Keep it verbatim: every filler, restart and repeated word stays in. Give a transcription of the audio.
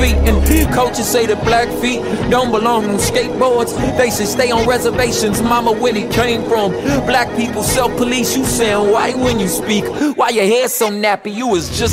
feet. And coaches say that black feet don't belong on skateboards. They should stay on reservations, mama, when he came from. Black people self-police, you sound white when you speak. Why your hair so nappy? You was just